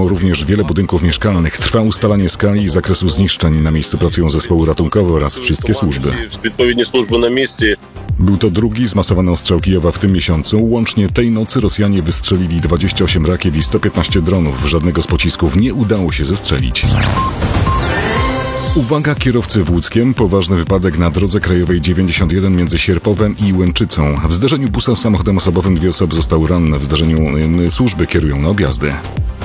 zginęło również wiele budynków mieszkalnych. Trwa ustalanie skali i zakresu zniszczeń. Na miejscu pracują zespoły ratunkowe oraz wszystkie służby. Był to drugi zmasowany ostrzał Kijowa w tym miesiącu. Łącznie tej nocy Rosjanie wystrzelili 28 rakiet i 115 dronów. Żadnego z pocisków nie udało się zestrzelić. Uwaga kierowcy w Łódzkiem, poważny wypadek na drodze krajowej 91 między Sierpowem i Łęczycą. W zderzeniu busa z samochodem osobowym 2 osoby zostały ranne. W zdarzeniu służby kierują na objazdy.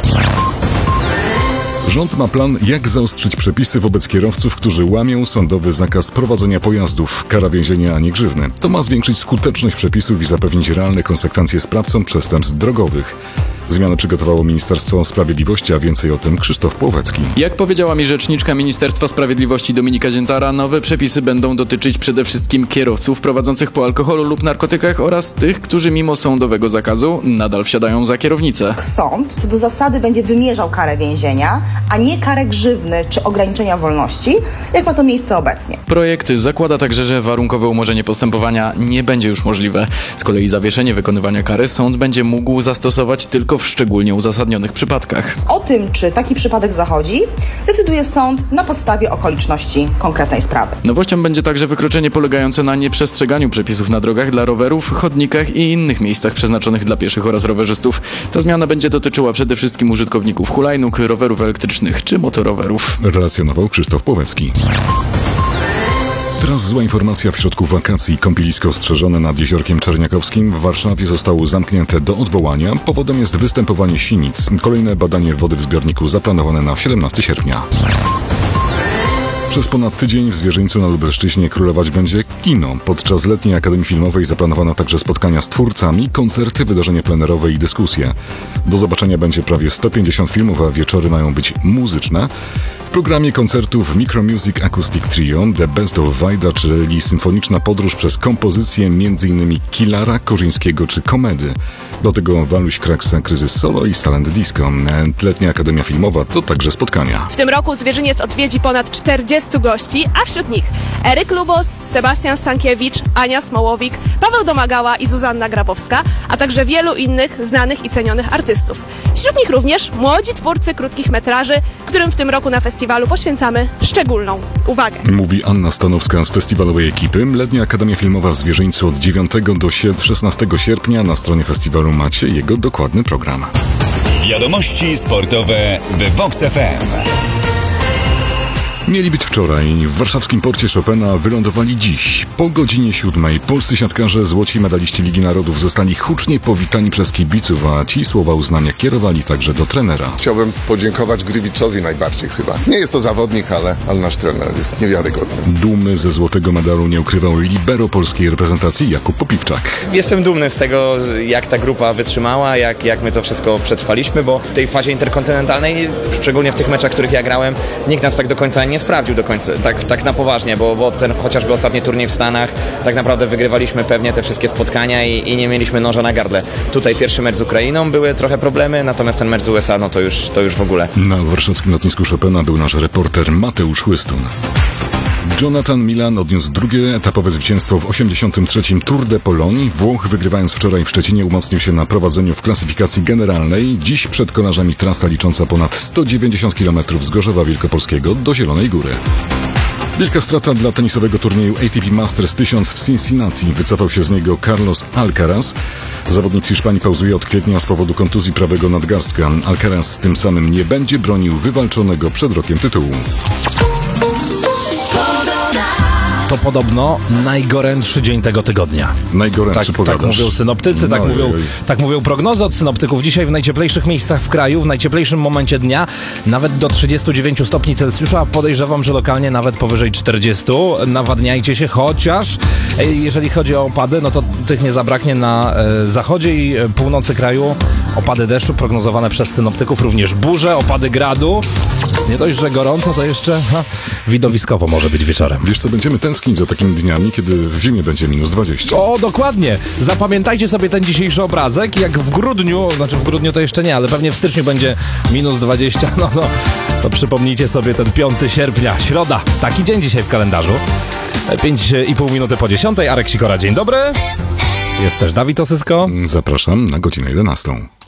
Rząd ma plan, jak zaostrzyć przepisy wobec kierowców, którzy łamią sądowy zakaz prowadzenia pojazdów. Kara więzienia, a nie grzywny. To ma zwiększyć skuteczność przepisów i zapewnić realne konsekwencje sprawcom przestępstw drogowych. Zmiany przygotowało Ministerstwo Sprawiedliwości, a więcej o tym Krzysztof Płowecki. Jak powiedziała mi rzeczniczka Ministerstwa Sprawiedliwości Dominika Ziętara, nowe przepisy będą dotyczyć przede wszystkim kierowców prowadzących po alkoholu lub narkotykach oraz tych, którzy mimo sądowego zakazu nadal wsiadają za kierownicę. Sąd co do zasady będzie wymierzał karę więzienia, a nie karę grzywny czy ograniczenia wolności, jak ma to miejsce obecnie. Projekt zakłada także, że warunkowe umorzenie postępowania nie będzie już możliwe. Z kolei zawieszenie wykonywania kary sąd będzie mógł zastosować tylko w szczególnie uzasadnionych przypadkach. O tym, czy taki przypadek zachodzi, decyduje sąd na podstawie okoliczności konkretnej sprawy. Nowością będzie także wykroczenie polegające na nieprzestrzeganiu przepisów na drogach dla rowerów, chodnikach i innych miejscach przeznaczonych dla pieszych oraz rowerzystów. Ta zmiana będzie dotyczyła przede wszystkim użytkowników hulajnóg, rowerów elektrycznych czy motorowerów. Relacjonował Krzysztof Płowecki. Teraz zła informacja. W środku wakacji kąpielisko ostrzeżone nad Jeziorkiem Czerniakowskim w Warszawie zostało zamknięte do odwołania. Powodem jest występowanie sinic. Kolejne badanie wody w zbiorniku zaplanowane na 17 sierpnia. Przez ponad tydzień w Zwierzyńcu na Lubelszczyźnie królować będzie kino. Podczas Letniej Akademii Filmowej zaplanowano także spotkania z twórcami, koncerty, wydarzenia plenerowe i dyskusje. Do zobaczenia będzie prawie 150 filmów, a wieczory mają być muzyczne. W programie koncertów Micro Music Acoustic Trio, The Best of Wajda, czyli symfoniczna podróż przez kompozycje m.in. Kilara, Korzyńskiego czy Komedy. Do tego Waluś Kraksa, Kryzys Solo i Silent Disco. Letnia Akademia Filmowa to także spotkania. W tym roku Zwierzyniec odwiedzi ponad 40 gości, a wśród nich Eryk Lubos, Sebastian Stankiewicz, Ania Smołowik, Paweł Domagała i Zuzanna Grabowska, a także wielu innych znanych i cenionych artystów. Wśród nich również młodzi twórcy krótkich metraży, którym w tym roku na festiwalu poświęcamy szczególną uwagę. Mówi Anna Stanowska z festiwalowej ekipy. Letnia Akademia Filmowa w Zwierzyńcu od 9 do 16 sierpnia. Na stronie festiwalu macie jego dokładny program. Wiadomości sportowe w Vox FM. Mieli być wczoraj. W warszawskim porcie Chopina wylądowali dziś. Po godzinie 7 polscy siatkarze, złoci medaliści Ligi Narodów, zostali hucznie powitani przez kibiców, a ci słowa uznania kierowali także do trenera. Chciałbym podziękować Grywiczowi najbardziej chyba. Nie jest to zawodnik, ale nasz trener jest niewiarygodny. Dumy ze złotego medalu nie ukrywał libero polskiej reprezentacji Jakub Popiwczak. Jestem dumny z tego, jak ta grupa wytrzymała, jak my to wszystko przetrwaliśmy, bo w tej fazie interkontynentalnej, szczególnie w tych meczach, w których ja grałem, nikt nas tak do końca nie sprawdził do końca, tak na poważnie, bo ten chociażby ostatni turniej w Stanach, tak naprawdę wygrywaliśmy pewnie te wszystkie spotkania i nie mieliśmy noża na gardle. Tutaj pierwszy mecz z Ukrainą były trochę problemy, natomiast ten mecz z USA, no to już w ogóle. Na warszawskim lotnisku Chopina był nasz reporter Mateusz Łystun. Jonathan Milan odniósł drugie etapowe zwycięstwo w 83. Tour de Pologne. Włoch, wygrywając wczoraj w Szczecinie, umocnił się na prowadzeniu w klasyfikacji generalnej. Dziś przed kolarzami trasa licząca ponad 190 km z Gorzowa Wielkopolskiego do Zielonej Góry. Wielka strata dla tenisowego turnieju ATP Masters 1000 w Cincinnati. Wycofał się z niego Carlos Alcaraz. Zawodnik z Hiszpanii pauzuje od kwietnia z powodu kontuzji prawego nadgarstka. Alcaraz tym samym nie będzie bronił wywalczonego przed rokiem tytułu. To podobno najgorętszy dzień tego tygodnia. Najgorętszy, tak mówią synoptycy, tak mówią prognozy od synoptyków. Dzisiaj w najcieplejszych miejscach w kraju, w najcieplejszym momencie dnia, nawet do 39 stopni Celsjusza. Podejrzewam, że lokalnie nawet powyżej 40. Nawadniajcie się, chociaż jeżeli chodzi o opady, no to tych nie zabraknie na zachodzie i północy kraju. Opady deszczu prognozowane przez synoptyków, również burze, opady gradu. Nie dość, że gorąco, to jeszcze widowiskowo może być wieczorem. Wiesz co, będziemy tęsknić za takimi dniami, kiedy w zimie będzie minus 20. O, dokładnie. Zapamiętajcie sobie ten dzisiejszy obrazek, jak w grudniu, znaczy w grudniu to jeszcze nie, ale pewnie w styczniu będzie minus 20, no to przypomnijcie sobie ten 5 sierpnia, środa. Taki dzień dzisiaj w kalendarzu. 5,5 minuty po 10. Arek Sikora, dzień dobry. Jest też Dawid Osysko. Zapraszam na godzinę 11.